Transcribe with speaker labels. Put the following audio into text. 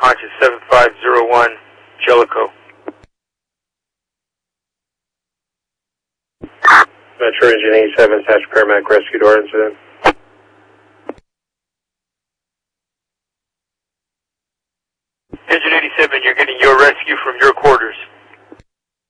Speaker 1: launch is 7501 Jellicoe.
Speaker 2: Metro Engine 87, Satch Paramedic Rescue Door Incident.
Speaker 1: Engine 87, you're getting your rescue from your